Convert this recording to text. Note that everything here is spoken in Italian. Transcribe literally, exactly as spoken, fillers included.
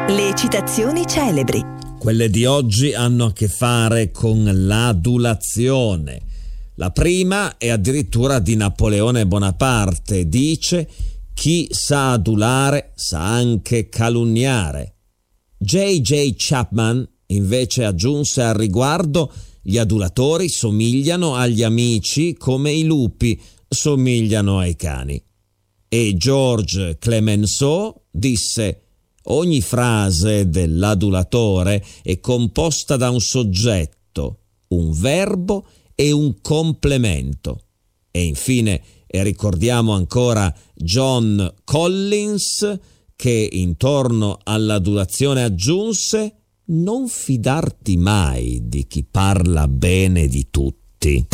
Le citazioni celebri. Quelle di oggi hanno a che fare con l'adulazione. La prima è addirittura di Napoleone Bonaparte. Dice: chi sa adulare sa anche calunniare. J J Chapman invece aggiunse al riguardo: gli adulatori somigliano agli amici come i lupi somigliano ai cani. E Georges Clemenceau disse: ogni frase dell'adulatore è composta da un soggetto, un verbo e un complemento. E infine ricordiamo ancora John Collins, che intorno all'adulazione aggiunse: non fidarti mai di chi parla bene di tutti.